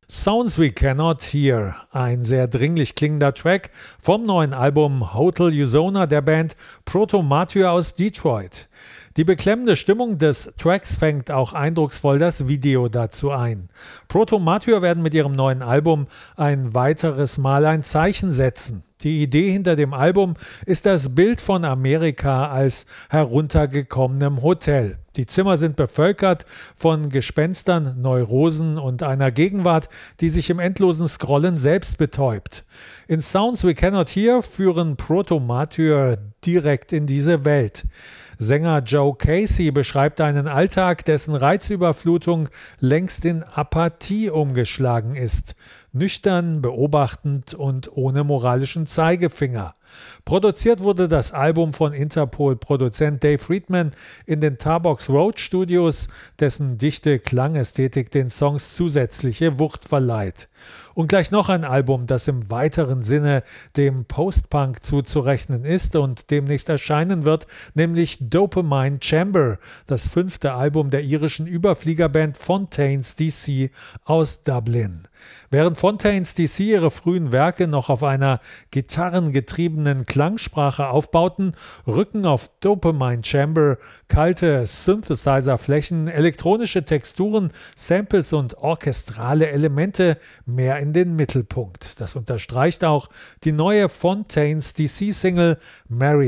Sounds We Cannot Hear, ein sehr dringlich klingender Track vom neuen Album Hotel Usona der Band Proto Martyr aus Detroit. Die beklemmende Stimmung des Tracks fängt auch eindrucksvoll das Video dazu ein. Proto Martyr werden mit ihrem neuen Album ein weiteres Mal ein Zeichen setzen. Die Idee hinter dem Album ist das Bild von Amerika als heruntergekommenem Hotel. Die Zimmer sind bevölkert von Gespenstern, Neurosen und einer Gegenwart, die sich im endlosen Scrollen selbst betäubt. In Sounds We Cannot Hear führen Proto Martyr direkt in diese Welt. Sänger Joe Casey beschreibt einen Alltag, dessen Reizüberflutung längst in Apathie umgeschlagen ist. Nüchtern, beobachtend und ohne moralischen Zeigefinger. Produziert wurde das Album von Interpol-Produzent Dave Friedman in den Tarbox Road Studios, dessen dichte Klangästhetik den Songs zusätzliche Wucht verleiht. Und gleich noch ein Album, das im weiteren Sinne dem Post-Punk zuzurechnen ist und demnächst erscheinen wird, nämlich Dopamine Chamber, das 5. Album der irischen Überfliegerband Fontaines DC aus Dublin. Während Fontaines DC ihre frühen Werke noch auf einer gitarrengetriebenen Klangsprache aufbauten, rücken auf Dopamine Chamber kalte Synthesizer-Flächen, elektronische Texturen, Samples und orchestrale Elemente mehr in den Mittelpunkt. Das unterstreicht auch die neue Fontaines DC-Single Mary